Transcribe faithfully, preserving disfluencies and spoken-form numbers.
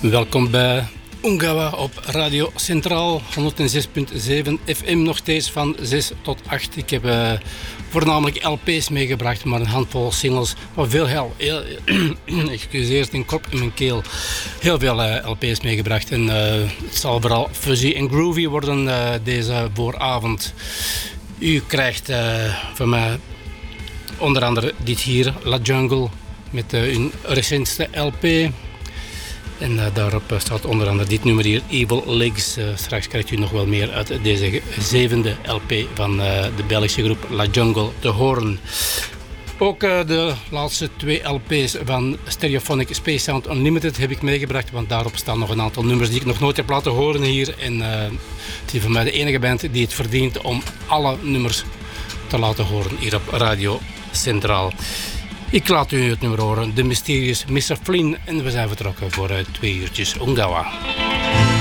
Welkom bij Ungawa op Radio Centraal, honderdzes komma zeven F M, nog steeds van zes tot acht. Ik heb uh, voornamelijk L P's meegebracht, maar een handvol singles. Maar veel, heel, heel excuseer, een kop in mijn keel. Heel veel uh, L P's meegebracht. En uh, het zal vooral fuzzy en groovy worden uh, deze vooravond. U krijgt uh, van mij onder andere dit hier, La Jungle, met uh, hun recentste L P. En uh, daarop staat onder andere dit nummer hier, Evil Legs. Uh, straks krijgt u nog wel meer uit deze zevende L P van uh, de Belgische groep La Jungle te horen. Ook uh, de laatste twee L P's van Stereophonic Space Sound Unlimited heb ik meegebracht, want daarop staan nog een aantal nummers die ik nog nooit heb laten horen hier. En uh, het is voor mij de enige band die het verdient om alle nummers te laten horen hier op Radio Centraal. Ik laat u het nummer horen, The Mysterious mister Flynn. En we zijn vertrokken voor uh, twee uurtjes Ungawa.